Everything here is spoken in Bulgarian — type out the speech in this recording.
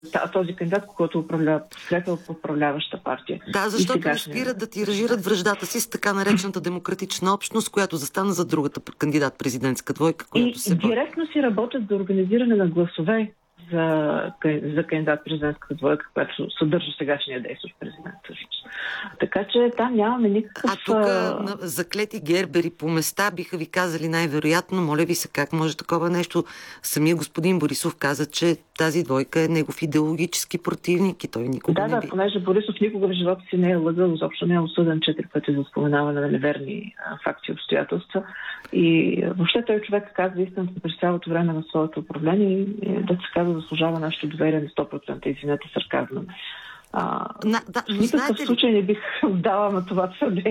този кандидат, който подкрепя управляваща партия. Да, защото не спират да тиражират враждата си с така наречената демократична общност, която застана за другата кандидат-президентска двойка, която се бори. Директно си работят за организиране на гласове за кандидат-президентската двойка, която съдържа сегашния действащ президент. Така че там нямаме никакъв... А тук заклети гербери по места биха ви казали най-вероятно, моля ви се, как може такова нещо? Самия господин Борисов каза, че тази двойка е негов идеологически противник и той никога не би... Да, понеже Борисов никога в живота си не е лъгал, изобщо не е осъден 4 пъти за споменаване на неверни факти и обстоятелства. И въобще той човек казва истината през цялото време на своето управление и да се казва заслужава нашето доверие на 100%. Извинете, сарказъм. В никакъв случай не бих дала на това твърдение.